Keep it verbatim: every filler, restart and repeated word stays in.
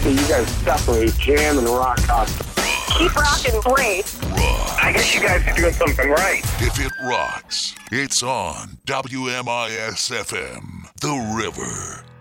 So you guys definitely jam and rock out. Keep rocking, great. Rock. I guess you guys are doing something right. If it rocks, it's on W M I S F M, The River.